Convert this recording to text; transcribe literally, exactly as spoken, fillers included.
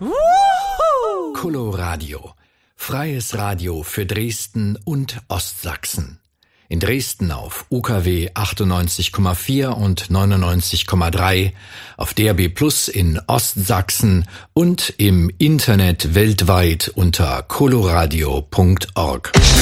Coloradio. Freies Radio für Dresden und Ostsachsen. In Dresden auf U K W achtundneunzig Komma vier und neunundneunzig Komma drei, auf D A B Plus in Ostsachsen und im Internet weltweit unter coloradio punkt org.